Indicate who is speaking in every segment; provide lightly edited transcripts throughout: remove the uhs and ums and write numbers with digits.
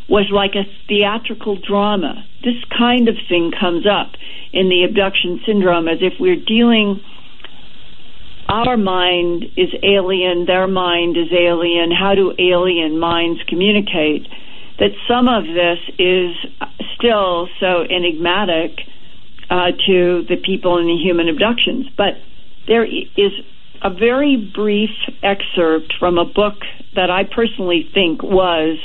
Speaker 1: was like a theatrical drama. This kind of thing comes up in the abduction syndrome, as if we're dealing, our mind is alien, their mind is alien, how do alien minds communicate? That some of this is still so enigmatic to the people in the human abductions. But there is a very brief excerpt from a book that I personally think was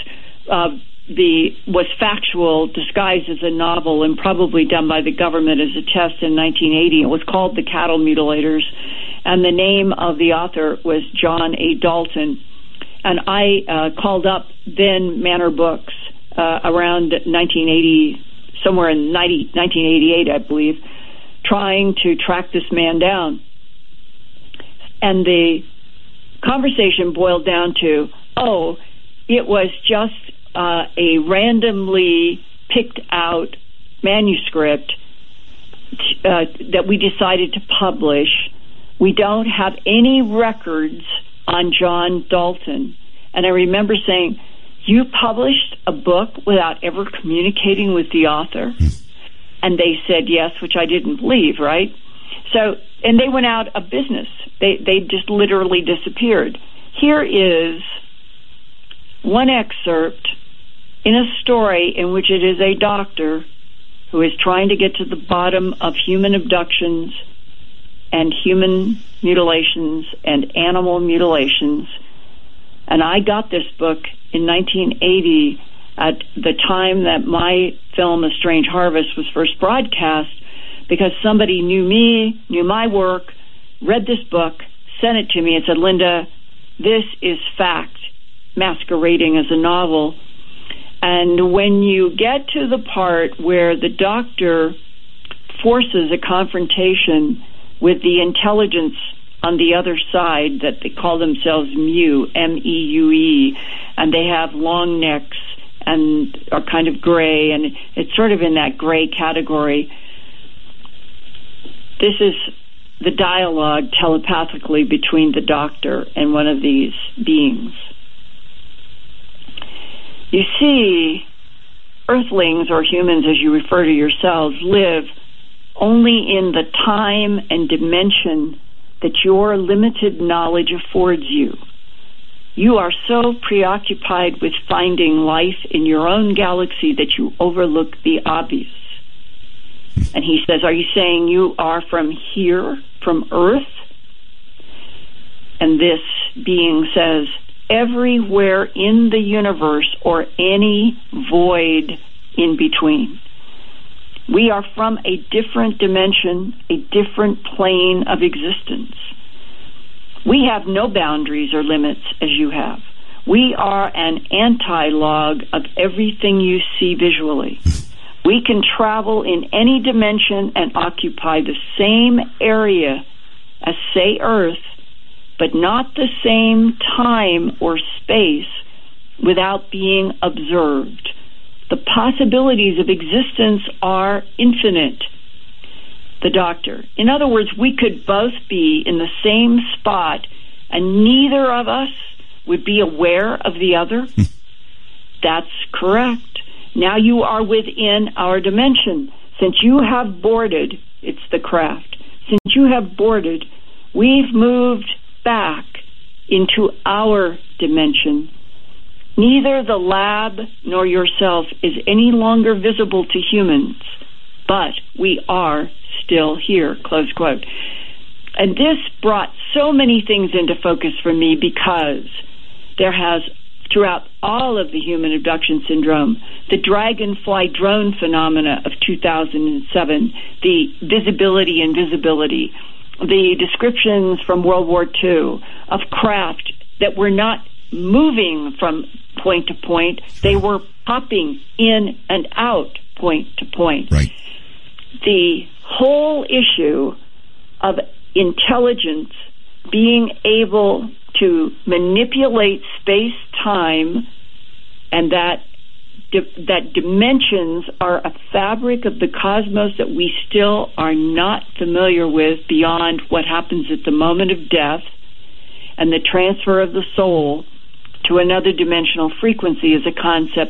Speaker 1: factual, disguised as a novel, and probably done by the government as a test in 1980. It was called The Cattle Mutilators, and the name of the author was John A. Dalton. And I called up then Manor Books around 1980, somewhere in 1988, I believe, trying to track this man down. And the conversation boiled down to, it was just a randomly picked out manuscript that we decided to publish. We don't have any records on John Dalton. And I remember saying, you published a book without ever communicating with the author? And they said yes, which I didn't believe, right? So, and they went out of business. They just literally disappeared. Here is one excerpt in a story in which it is a doctor who is trying to get to the bottom of human abductions and human mutilations and animal mutilations. And I got this book in 1980 at the time that my film, A Strange Harvest, was first broadcast, because somebody knew me, knew my work, read this book, sent it to me, and said, Linda, this is fact masquerading as a novel. And when you get to the part where the doctor forces a confrontation with the intelligence on the other side, that they call themselves Meue, M-E-U-E, and they have long necks and are kind of gray, and it's sort of in that gray category. This is the dialogue telepathically between the doctor and one of these beings. You see, earthlings, or humans as you refer to yourselves, live only in the time and dimension that your limited knowledge affords you. You are so preoccupied with finding life in your own galaxy that you overlook the obvious. And he says, are you saying you are from here, from Earth? And this being says, everywhere in the universe or any void in between. We are from a different dimension, a different plane of existence. We have no boundaries or limits as you have. We are an anti-log of everything you see visually. We can travel in any dimension and occupy the same area as, say, Earth, but not the same time or space without being observed. The possibilities of existence are infinite. The doctor. In other words, we could both be in the same spot and neither of us would be aware of the other. That's correct. Now you are within our dimension. Since you have boarded, it's the craft. Since you have boarded, we've moved back into our dimension. Neither the lab nor yourself is any longer visible to humans, but we are still here, close quote. And this brought so many things into focus for me, because there has, throughout all of the human abduction syndrome, the dragonfly drone phenomena of 2007, the visibility and invisibility, the descriptions from World War II of craft that were not moving from point to point, they were popping in and out point to point.
Speaker 2: Right.
Speaker 1: The whole issue of intelligence being able to manipulate space-time, and that dimensions are a fabric of the cosmos that we still are not familiar with beyond what happens at the moment of death, and the transfer of the soul to another dimensional frequency is a concept